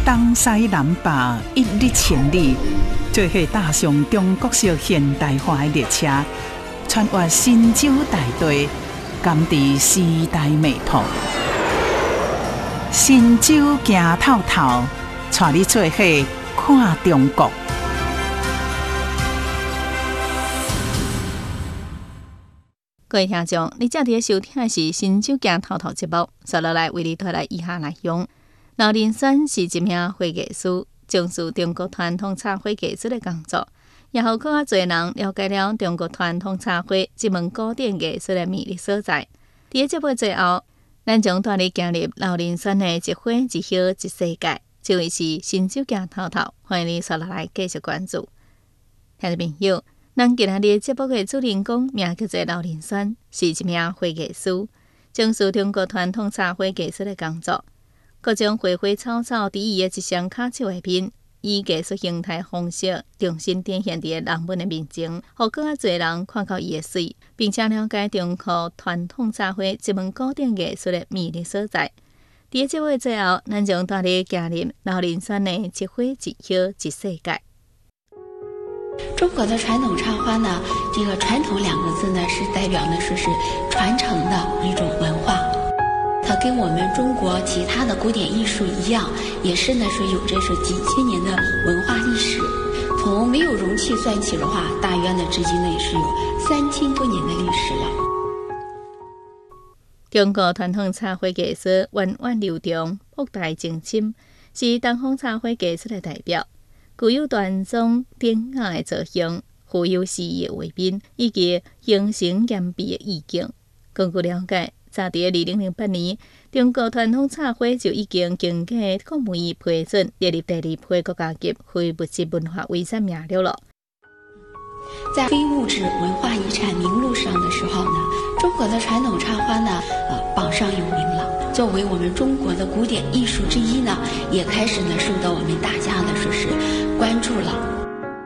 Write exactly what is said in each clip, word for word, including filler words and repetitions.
东西南北一日千里，做伙踏上中国式现代化的列车，穿越神州大地，感知时代脉搏。神州行透透，带你做伙看中国。 各位听众，你正在收听的是《神州行透透》节目，接下来为你带来以下内容。刘林山是一名会计师，从事中国传统茶会技术的工作，也互较侪人了解了中国传统茶会这门古典艺术的魅力所在。在节目最后，咱将带你进入刘林山的一花一叶一世界，这位是《神州行透透》，欢迎你接下来继续关注。听众朋友，咱今仔日节目的主人公名叫做刘林山，是一名会计师，从事中国传统茶会技术的工作。各种花花草草伫伊的一双骹手下面，以艺术形态方式重新展现伫人文的面前，互更较侪人看到伊的水，并且了解中国传统茶会这门古典艺术的魅力所在。伫节目的最后，咱将带你走入刘林山的一花一叶一世界。 中国的传统插花呢，这个传统两个字呢，是代表呢说是传承的一种文化。它跟我们中国其他的古典艺术一样，也是呢是有着是几千年的文化历史。从没有容器算起的话，大约呢至今呢也是有三千多年的历史了。 中国传统茶会技术源远流长、博大精深，是东方茶会技术的代表，具有端庄典雅的造型，富有诗意的画面，以及形成严闭的意境。根据了解，早伫二零零八年，中国传统茶会就已经经过国务院批准，列入第二批国家级非物质文化遗产名录了。 在非物质文化遗产名录上的时候呢，中国的传统插花呢，呃，榜上有名了。作为我们中国的古典艺术之一呢，也开始呢受到我们大家的说是关注了。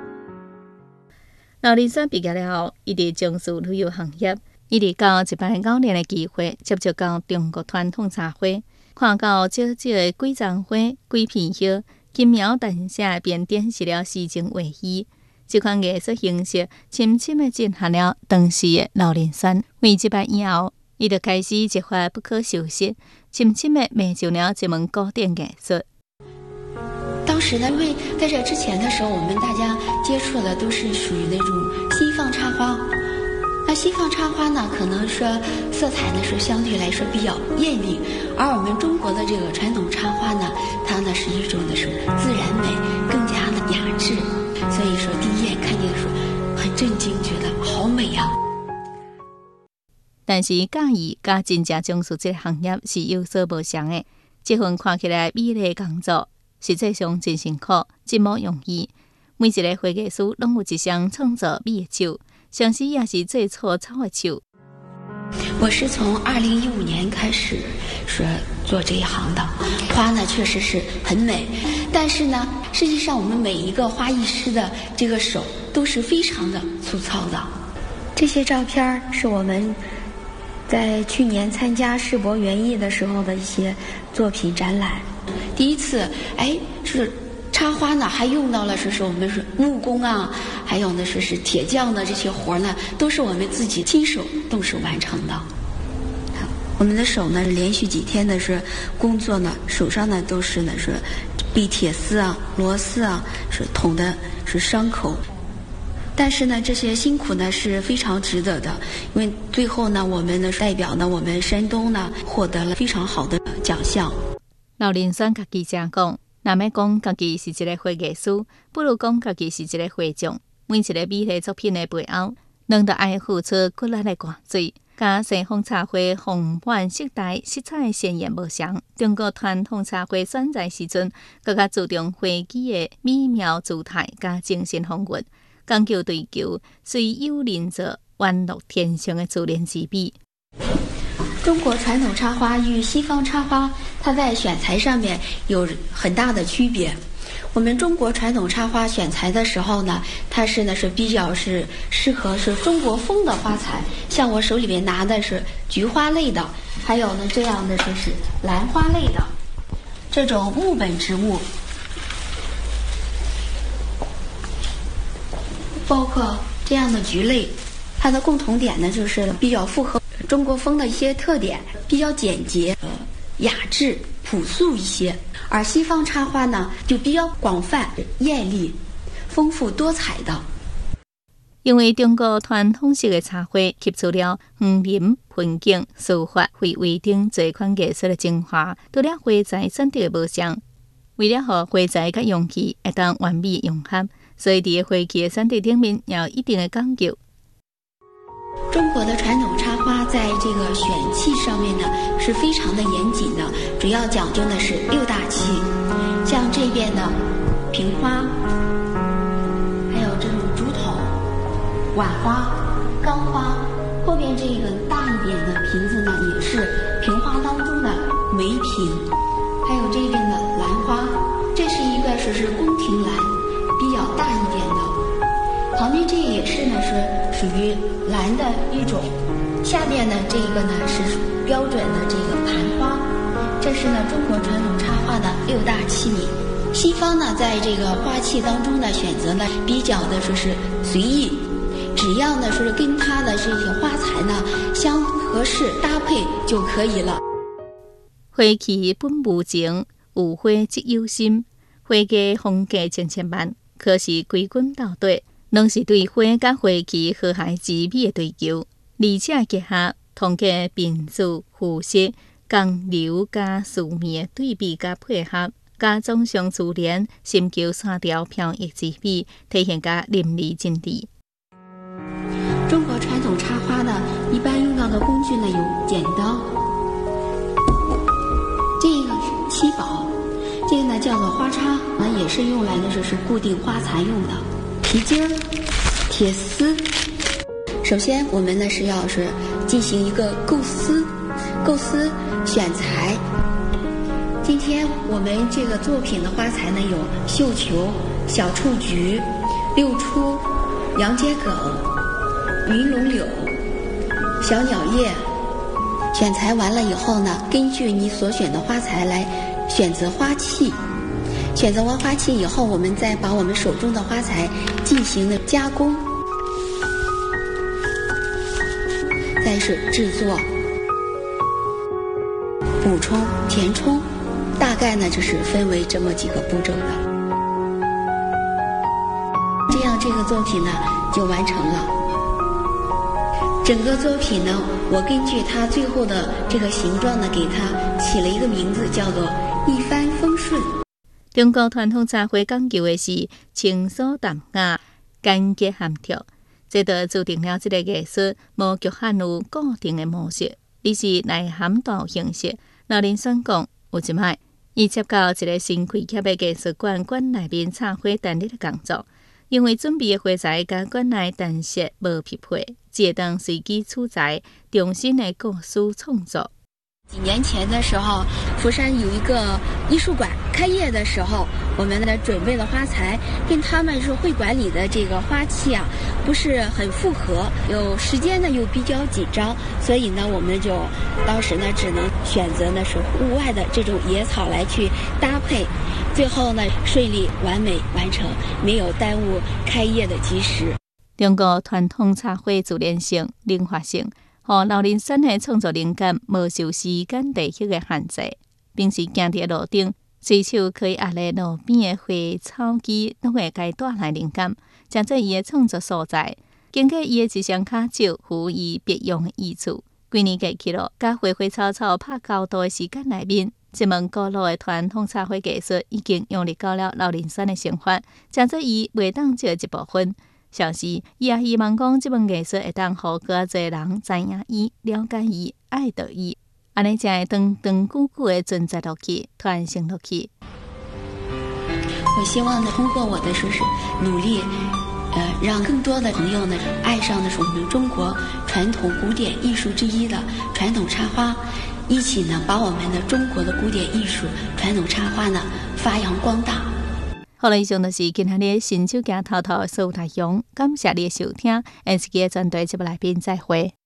刘林山毕业了后，伊伫从事旅游行业。伊伫到一摆偶然的机会，接触到中国传统茶会，看到少少的几丛花、几片叶，轻描淡写便点饰了诗情画意。这款艺术形式深深的震撼了当时的刘林山。为这摆以后，伊就开始一发不可收拾，深深的迷上了这门古典艺术。 当时呢，因为在这之前的时候，我们大家接触的都是属于那种西方插花。那西方插花呢，可能说色彩呢是相对来说比较艳丽，而我们中国的这个传统插花呢，它呢是一种的是自然美，更加的雅致。所以说第一眼看见的时候很震惊，觉得好美啊。 但是介意甲真正从事这个行业是有所不同的。这份看起来美丽的工作，实际上真辛苦，真无容易。每一个会计师拢有一双创作美的手。相信也是最粗糙的手。 我是从二零一五年开始是做这一行的，花呢确实是很美，但是呢，实际上我们每一个花艺师的这个手都是非常的粗糙的。这些照片是我们在去年参加世博园艺的时候的一些作品展览。第一次，哎，是。插花呢，还用到了说是我们是木工啊，还有呢说是铁匠的这些活呢，都是我们自己亲手动手完成的。我们的手呢，连续几天的是工作呢，手上呢都是呢是被铁丝啊、螺丝啊是捅的是伤口，但是呢这些辛苦呢是非常值得的，因为最后呢我们呢代表呢我们山东呢获得了非常好的奖项。 刘林山家己讲讲。若要讲家己是一个会计师，不如讲家己是一个会匠。每一个美丽作品的背后，拢得爱付出骨力的汗水。甲西方茶会红版色带色彩鲜艳无相，中国传统茶会选材时阵，更加注重花枝的美妙姿态甲精神风韵，讲究追求随有人作、宛若天上的自然之美。 中国传统插花与西方插花，它在选材上面有很大的区别。我们中国传统插花选材的时候呢，它是呢是比较是适合是中国风的花材，像我手里面拿的是菊花类的，还有呢这样的说是兰花类的，这种木本植物包括这样的菊类，它的共同点呢就是比较符合中国风的一些特点，比较简洁、呃、雅致、朴素一些。而西方插花呢就比较广泛、艳丽、丰富多彩的。 因为中国传统式的插花吸取了园林、盆景、书法、绘画等多款艺术的精华，除了花材选择的无相，为了让花材甲用器会当完美融合，所以伫花器的选择顶面要有一定的讲究。 中国的传统插花在这个选器上面呢是非常的严谨的，主要讲究的是六大器，像这边的瓶花，还有这种竹筒、碗花、缸花，后边这个大一点的瓶子呢也是瓶花当中的梅瓶，还有这边的兰花，这是一个是是宫廷兰，比较大一点的。旁边这个也是呢是属于兰的一种，下面呢这个呢是标准的这个盘花，这是呢中国传统插花的六大器皿。西方呢在这个花器当中的选择呢比较的说是随意，只要呢是跟它的这些花材呢相合适搭配就可以了。 花器本无情，有花即有心，花价风价千千万，可是归根到底拢是对花甲花器和谐之美的追求，而且结合通过变质、肤色、光流加素面的对比加配合，加纵向自然，寻求线条飘逸之美，体现甲淋漓尽致。 中国传统插花呢，一般用到的工具呢有剪刀，这个是七宝，这个呢叫做花叉，那也是用来的就是固定花材用的。皮筋儿、铁丝。首先我们呢是要是进行一个构思，构思选材。今天我们这个作品的花材呢有绣球、小雏菊、六出、洋桔梗、云龙柳、小鸟叶。选材完了以后呢，根据你所选的花材来选择花器。选择完花器以后，我们再把我们手中的花材进行了加工，再是制作、补充、填充，大概呢就是分为这么几个步骤的。这样这个作品呢就完成了。整个作品呢，我根据它最后的这个形状呢，给它起了一个名字，叫做一帆风顺。 中国传统插花讲究的是清疏淡雅、简洁含蓄，这就注定了这个艺术无局限有固定的模式，而是内涵大形式。老林选讲，有一摆，伊接到一个新开业的艺术馆馆内面插花陈列的工作，因为准备的花材甲馆内陈设无匹配，只会当随机取材，重新的构思创作。 几年前的时候，佛山有一个艺术馆开业的时候，我们呢准备的花材跟他们是会馆里的这个花器啊不是很符合，有时间呢又比较紧张，所以呢我们就当时呢只能选择呢是户外的这种野草来去搭配，最后呢顺利完美完成，没有耽误开业的及时。 中国传统插花自然性、灵活性，互老人选的创作灵感无受时间地域的限制，平时行伫路顶，随手可以压咧路边的花草枝，拢会该带来灵感，将做伊的创作所在。经过伊的一双骹手，赋予别样的意思。几年过去了，甲花花草草拍交道的时间内面，这门古老的传统插花艺术已经融入到了老人山的生活，将做伊袂当少的一部分。像是伊也希望讲，这门艺术会当互更侪人知影伊、了解伊、爱到伊，安尼才会长长久久的存在落去、传承落去。 我希望呢，通过我的说是努力，呃，让更多的朋友呢爱上的是我们中国传统古典艺术之一的传统插花，一起呢把我们的中国的古典艺术、传统插花呢发扬光大。 好了，以上就是今天的新手行头头所有内容，感谢你的收听，下次嘅专题节目来宾再会。